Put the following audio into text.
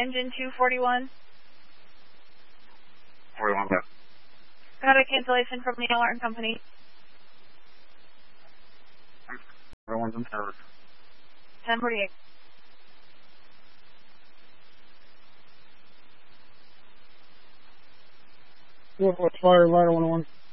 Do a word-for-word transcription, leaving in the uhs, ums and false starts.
engine two forty-one. forty-one, okay. Got a cancellation from the alarm company. Everyone's in service. ten forty-eight. Northwest Fire, Rider one oh one.